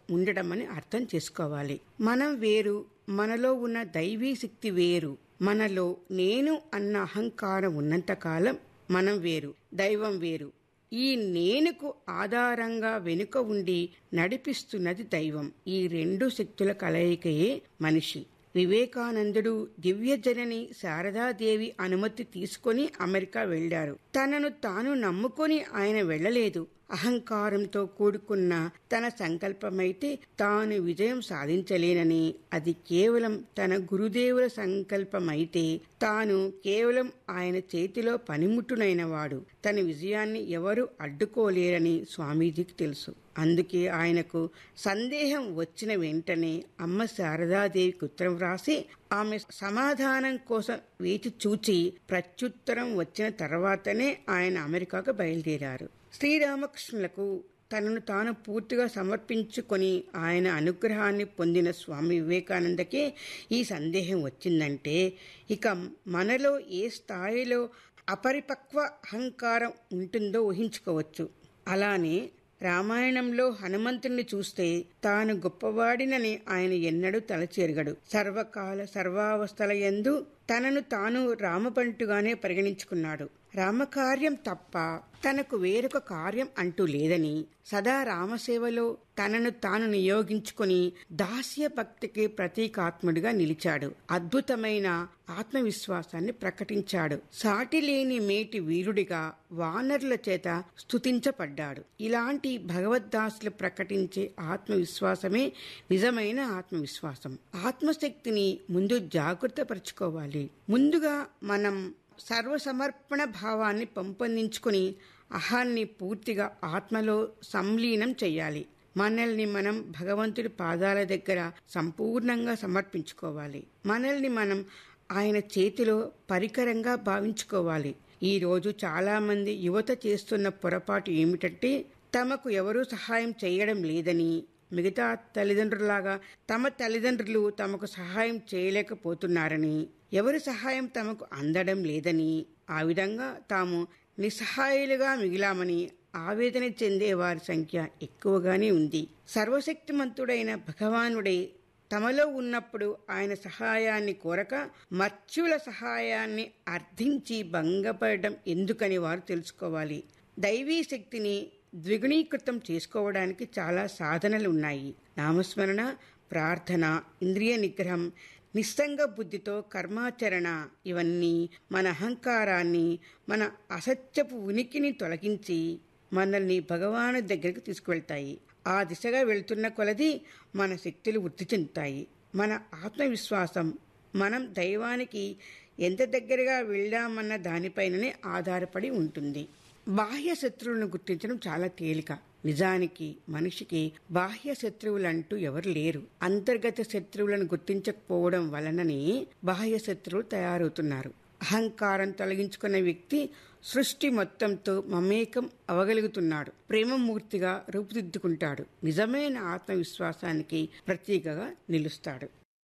ఉండడమని అర్థం చేసుకోవాలి. మనం వేరు, మనలో ఉన్న దైవీ శక్తి వేరు. మనలో నేను అన్న అహంకారం ఉన్నంతకాలం మనం వేరు, దైవం వేరు. ఈ నేనుకు ఆధారంగా వెనుక ఉండి నడిపిస్తున్నది దైవం. ఈ రెండు శక్తుల కలయికయే మనిషి. వివేకానందుడు దివ్యజనని శారదాదేవి అనుమతి తీసుకుని అమెరికా వెళ్లారు. తనను తాను నమ్ముకొని ఆయన వెళ్లలేదు. అహంకారంతో కూడుకున్న తన సంకల్పమైతే తాను విజయం సాధించలేనని, అది కేవలం తన గురుదేవుల సంకల్పమైతే తాను కేవలం ఆయన చేతిలో పనిముట్టునైనవాడు, తన విజయాన్ని ఎవరూ అడ్డుకోలేరని స్వామీజీకి తెలుసు. అందుకే ఆయనకు సందేహం వచ్చిన వెంటనే అమ్మ శారదాదేవికి ఉత్తరం వ్రాసి ఆమె సమాధానం కోసం వేచి చూచి ప్రత్యుత్తరం వచ్చిన తర్వాతనే ఆయన అమెరికాకు బయలుదేరారు. శ్రీరామకృష్ణులకు తనను తాను పూర్తిగా సమర్పించుకొని ఆయన అనుగ్రహాన్ని పొందిన స్వామి వివేకానందకే ఈ సందేహం వచ్చిందంటే ఇక మనలో ఏ స్థాయిలో అపరిపక్వ అహంకారం ఉంటుందో ఊహించుకోవచ్చు. అలానే రామాయణంలో హనుమంతుణ్ణి చూస్తే తాను గొప్పవాడినని ఆయన ఎన్నడూ తలచెరగడు. సర్వకాల సర్వావస్థల యందు తనను తాను రామబంటుగానే పరిగణించుకున్నాడు. రామకార్యం తప్ప తనకు వేరొక కార్యం అంటూ లేదని, సదా రామసేవలో తనను తాను నియోగించుకుని దాస్య భక్తికి ప్రతీకాత్ముడిగా నిలిచాడు. అద్భుతమైన ఆత్మవిశ్వాసాన్ని ప్రకటించాడు. సాటిలేని మేటి వీరుడిగా వానరుల చేత స్తుతించబడ్డాడు. ఇలాంటి భగవద్దాసులు ప్రకటించే ఆత్మవిశ్వాసమే నిజమైన ఆత్మవిశ్వాసం. ఆత్మశక్తిని ముందు జాగృతపరచుకోవాలి. ముందుగా మనం సర్వసమర్పణ భావాన్ని పెంపొందించుకుని అహాన్ని పూర్తిగా ఆత్మలో సంలీనం చెయ్యాలి. మనల్ని మనం భగవంతుడి పాదాల దగ్గర సంపూర్ణంగా సమర్పించుకోవాలి. మనల్ని మనం ఆయన చేతిలో పరికరంగా భావించుకోవాలి. ఈ రోజు చాలా మంది యువత చేస్తున్న పొరపాటు ఏమిటంటే తమకు ఎవరూ సహాయం చేయడం లేదని, మిగతా తల్లిదండ్రులాగా తమ తల్లిదండ్రులు తమకు సహాయం చేయలేకపోతున్నారని, ఎవరి సహాయం తమకు అందడం లేదని, ఆ విధంగా తాము నిస్సహాయులుగా మిగిలామని ఆవేదన చెందే వారి సంఖ్య ఎక్కువగానే ఉంది. సర్వశక్తిమంతుడైన భగవానుడే తమలో ఉన్నప్పుడు ఆయన సహాయాన్ని కోరక మర్త్యుల సహాయాన్ని అర్థించి భంగపడడం ఎందుకని వారు తెలుసుకోవాలి. దైవీ శక్తిని ద్విగుణీకృతం చేసుకోవడానికి చాలా సాధనలు ఉన్నాయి. నామస్మరణ, ప్రార్థన, ఇంద్రియ నిగ్రహం, నిస్సంగ బుద్ధితో కర్మాచరణ, ఇవన్నీ మన అహంకారాన్ని, మన అసత్యపు ఉనికిని తొలగించి మనల్ని భగవాను దగ్గరికి తీసుకువెళ్తాయి. ఆ దిశగా వెళ్తున్న కొలది మన శక్తులు వృద్ధి చెందుతాయి. మన ఆత్మవిశ్వాసం మనం దైవానికి ఎంత దగ్గరగా వెళ్ళామన్న దానిపైననే ఆధారపడి ఉంటుంది. బాహ్య శత్రువులను గుర్తించడం చాలా తేలిక. నిజానికి మనిషికి బాహ్య శత్రువులంటూ ఎవరు లేరు. అంతర్గత శత్రువులను గుర్తించకపోవడం వలననే బాహ్య శత్రువులు తయారవుతున్నారు. అహంకారం తొలగించుకున్న వ్యక్తి సృష్టి మొత్తంతో మమేకం అవగలుగుతున్నాడు. ప్రేమమూర్తిగా రూపుదిద్దుకుంటాడు. నిజమైన ఆత్మవిశ్వాసానికి ప్రతీకగా నిలుస్తాడు.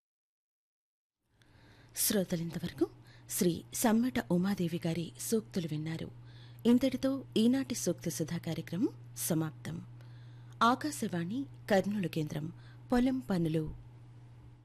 శ్రోతలింతవరకు శ్రీ సమ్మెట ఉమాదేవి గారి సూక్తులు విన్నారు. ఇంతటితో ఈనాటి సూక్తి సుధా కార్యక్రమం సమాప్తం. ఆకాశవాణి కర్నూలు కేంద్రం. పొలం పనులు